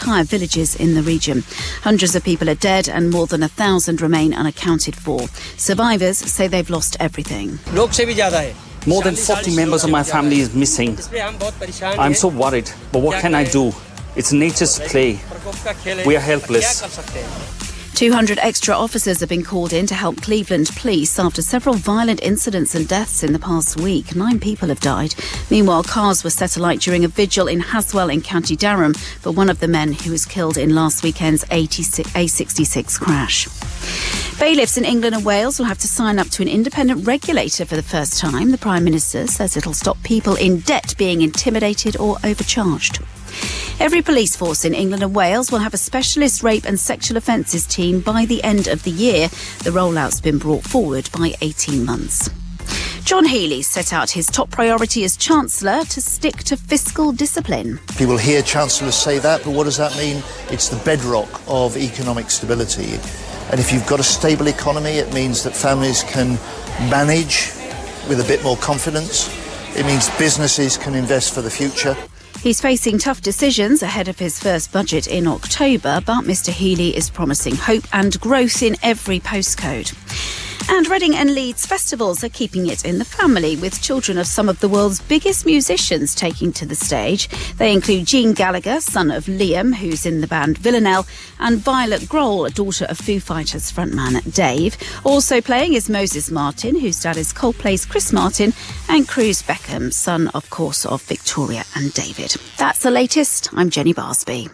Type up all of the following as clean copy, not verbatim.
entire villages in the region. Hundreds of people are dead and more than 1,000 remain unaccounted for. Survivors say they've lost everything. More than 40 members of my family is missing. I'm so worried, but what can I do? It's nature's play. We are helpless. 200 extra officers have been called in to help Cleveland police after several violent incidents and deaths in the past week. 9 people have died. Meanwhile, cars were set alight during a vigil in Haswell in County Durham for one of the men who was killed in last weekend's A66 crash. Bailiffs in England and Wales will have to sign up to an independent regulator for the first time. The Prime Minister says it'll stop people in debt being intimidated or overcharged. Every police force in England and Wales will have a specialist rape and sexual offences team by the end of the year. The rollout's been brought forward by 18 months. John Healey set out his top priority as Chancellor to stick to fiscal discipline. People hear Chancellors say that, but what does that mean? It's the bedrock of economic stability. And if you've got a stable economy, it means that families can manage with a bit more confidence. It means businesses can invest for the future. He's facing tough decisions ahead of his first budget in October, but Mr Healey is promising hope and growth in every postcode. And Reading and Leeds festivals are keeping it in the family, with children of some of the world's biggest musicians taking to the stage. They include Gene Gallagher, son of Liam, who's in the band Villanelle, and Violet Grohl, daughter of Foo Fighters frontman Dave. Also playing is Moses Martin, whose dad is Coldplay's Chris Martin, and Cruz Beckham, son, of course, of Victoria and David. That's the latest. I'm Jenny Barsby.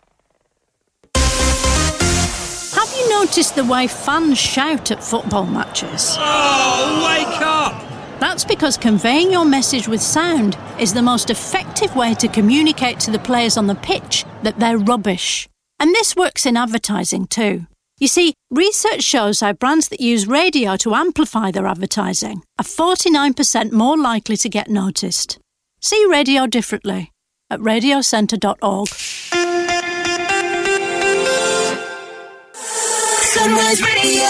Have you noticed the way fans shout at football matches? Oh, wake up! That's because conveying your message with sound is the most effective way to communicate to the players on the pitch that they're rubbish. And this works in advertising too. You see, research shows how brands that use radio to amplify their advertising are 49% more likely to get noticed. See radio differently at radiocentre.org. Sunrise Radio.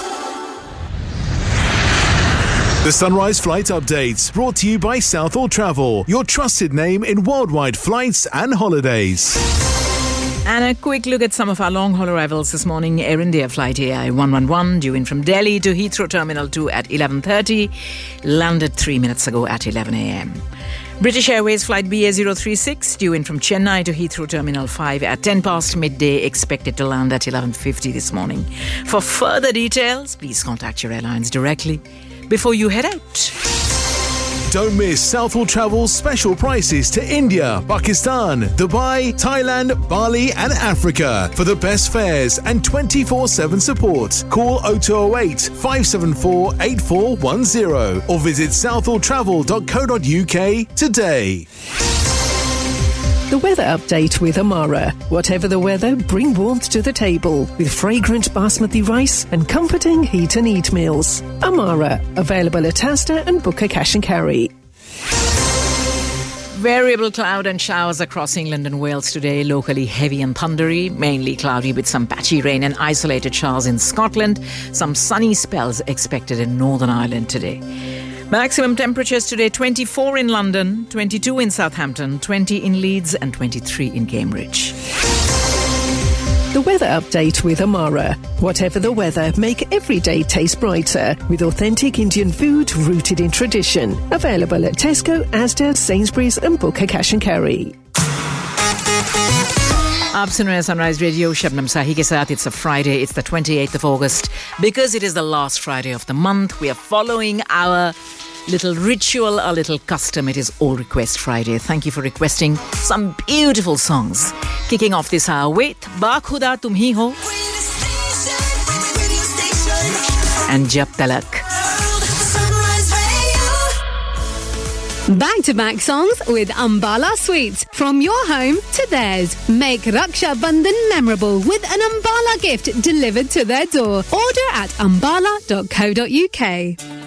The Sunrise Flight Updates, brought to you by Southall Travel, your trusted name in worldwide flights and holidays. And a quick look at some of our long-haul arrivals this morning. Air India flight AI 111 due in from Delhi to Heathrow Terminal 2 at 11:30, landed 3 minutes ago at 11 a.m. British Airways flight BA036 due in from Chennai to Heathrow Terminal 5 at 10 past midday, expected to land at 11:50 this morning. For further details, please contact your airlines directly before you head out. Don't miss Southall Travel's special prices to India, Pakistan, Dubai, Thailand, Bali and Africa. For the best fares and 24/7 support, call 0208 574 8410 or visit southalltravel.co.uk today. The weather update with Amara. Whatever the weather, bring warmth to the table with fragrant basmati rice and comforting heat and eat meals. Amara, available at Asda and Booker Cash and Carry. Variable cloud and showers across England and Wales today. Locally heavy and thundery, mainly cloudy with some patchy rain and isolated showers in Scotland. Some sunny spells expected in Northern Ireland today. Maximum temperatures today, 24 in London, 22 in Southampton, 20 in Leeds and 23 in Cambridge. The weather update with Amara. Whatever the weather, make every day taste brighter with authentic Indian food rooted in tradition. Available at Tesco, Asda, Sainsbury's and Booker Cash and Carry. आप सुन रहे हैं Sunrise Radio, Shabnam साही के साथ. It's a Friday, it's the 28th of August. Because it is the last Friday of the month, we are following our little ritual, our little custom. It is All Request Friday. Thank you for requesting some beautiful songs. Kicking off this hour with Ba Khuda Tum Hi Ho and Jab Talak. Back-to-back songs with Ambala Sweets. From your home to theirs. Make Raksha Bandhan memorable with an Ambala gift delivered to their door. Order at ambala.co.uk.